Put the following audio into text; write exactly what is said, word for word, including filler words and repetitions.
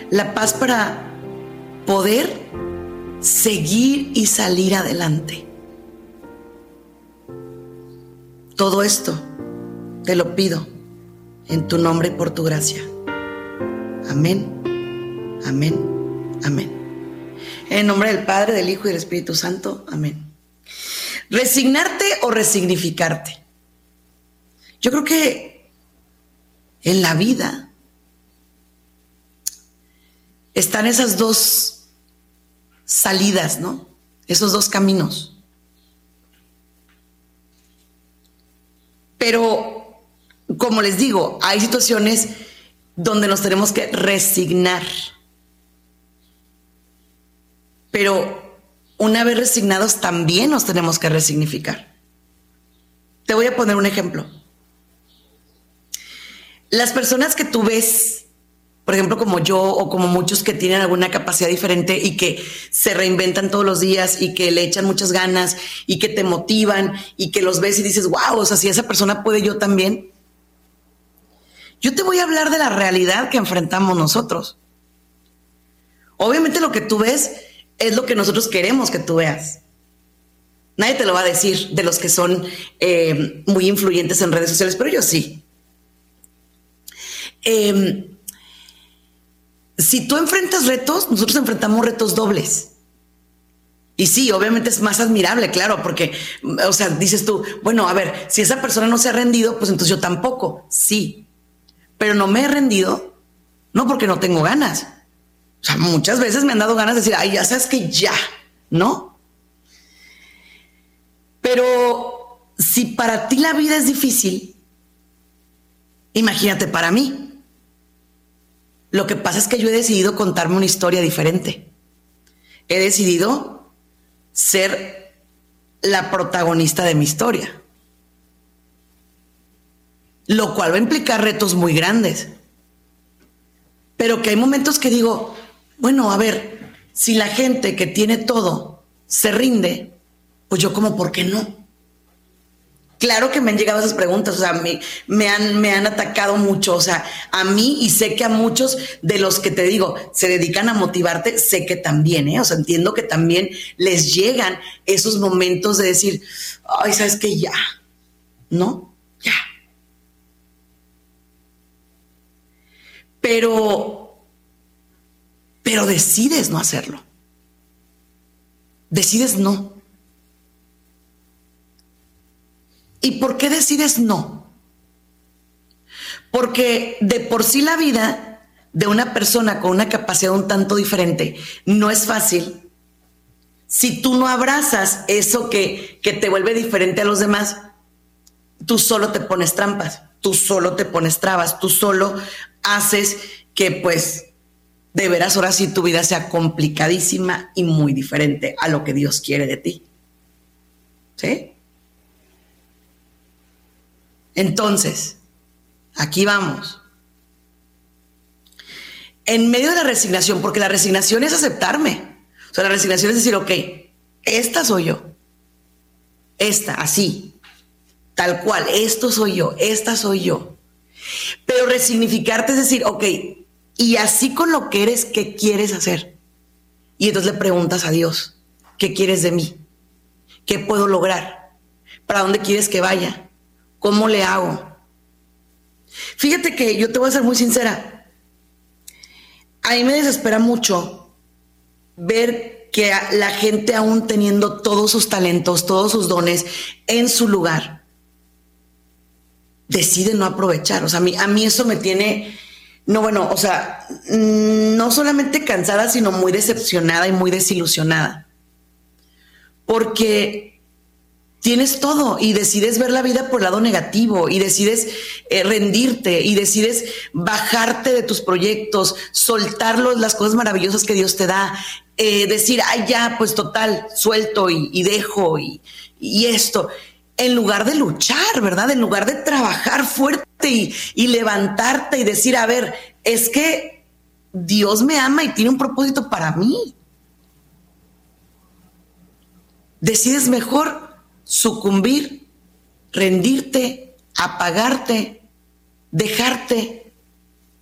la paz para poder seguir y salir adelante. Todo esto te lo pido en tu nombre y por tu gracia. Amén, amén, amén. En el nombre del Padre, del Hijo y del Espíritu Santo. Amén. Resignarte o resignificarte. Yo creo que en la vida están esas dos salidas, ¿no? Esos dos caminos. Pero, como les digo, hay situaciones donde nos tenemos que resignar. Pero una vez resignados también nos tenemos que resignificar. Te voy a poner un ejemplo. Las personas que tú ves, por ejemplo, como yo o como muchos que tienen alguna capacidad diferente y que se reinventan todos los días y que le echan muchas ganas y que te motivan y que los ves y dices, wow, o sea, si esa persona puede, yo también. Yo te voy a hablar de la realidad que enfrentamos nosotros. Obviamente lo que tú ves es lo que nosotros queremos que tú veas. Nadie te lo va a decir de los que son eh, muy influyentes en redes sociales, pero yo sí. Eh, si tú enfrentas retos, nosotros enfrentamos retos dobles. Y sí, obviamente es más admirable, claro, porque, o sea, dices tú, bueno, a ver, si esa persona no se ha rendido, pues entonces yo tampoco. Sí, pero no me he rendido, no porque no tengo ganas. O sea, muchas veces me han dado ganas de decir, ay, ya sabes que ya, ¿no? Pero si para ti la vida es difícil, imagínate para mí. Lo que pasa es que yo he decidido contarme una historia diferente. He decidido ser la protagonista de mi historia. Lo cual va a implicar retos muy grandes. Pero que hay momentos que digo, bueno, a ver, si la gente que tiene todo se rinde, pues yo como, ¿por qué no? Claro que me han llegado esas preguntas, o sea, me, me, han, me han atacado mucho, o sea, a mí y sé que a muchos de los que te digo, se dedican a motivarte, sé que también, ¿eh? O sea, entiendo que también les llegan esos momentos de decir, ay, ¿sabes qué? Ya, ¿no? Ya. Pero, pero decides no hacerlo. Decides no. ¿Y por qué decides no? Porque de por sí la vida de una persona con una capacidad un tanto diferente no es fácil si tú no abrazas eso que, que te vuelve diferente a los demás. Tú solo te pones trampas, tú solo te pones trabas, tú solo haces que pues de veras ahora sí tu vida sea complicadísima y muy diferente a lo que Dios quiere de ti. ¿Sí? Entonces, aquí vamos. En medio de la resignación, porque la resignación es aceptarme. O sea, la resignación es decir, ok, esta soy yo. Esta, así, tal cual, esto soy yo, esta soy yo. Pero resignificarte es decir, ok, y así con lo que eres, ¿qué quieres hacer? Y entonces le preguntas a Dios, ¿qué quieres de mí? ¿Qué puedo lograr? ¿Para dónde quieres que vaya? ¿Cómo le hago? Fíjate que yo te voy a ser muy sincera. A mí me desespera mucho ver que la gente, aún teniendo todos sus talentos, todos sus dones en su lugar, decide no aprovechar. O sea, a mí, a mí eso me tiene, no, bueno, o sea, no solamente cansada, sino muy decepcionada y muy desilusionada. Porque tienes todo y decides ver la vida por el lado negativo y decides eh, rendirte y decides bajarte de tus proyectos, soltar los, las cosas maravillosas que Dios te da, eh, decir, ay, ya, pues total, suelto y, y dejo y, y esto, en lugar de luchar, ¿verdad? En lugar de trabajar fuerte y, y levantarte y decir, a ver, es que Dios me ama y tiene un propósito para mí. Decides mejor sucumbir, rendirte, apagarte, dejarte